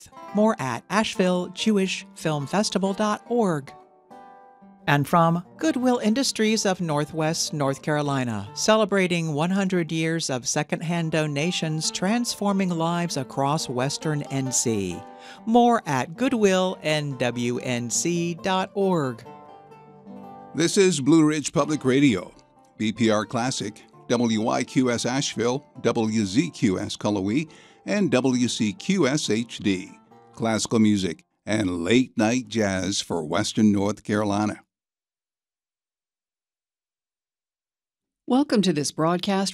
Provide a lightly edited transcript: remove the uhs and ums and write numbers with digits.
More at AshevilleJewishFilmFestival.org. And from Goodwill Industries of Northwest North Carolina, celebrating 100 years of secondhand donations transforming lives across Western NC. More at goodwillnwnc.org. This is Blue Ridge Public Radio, BPR Classic, WYQS Asheville, WZQS Cullowhee, and WCQS HD. Classical music and late-night jazz for Western North Carolina. Welcome to this broadcast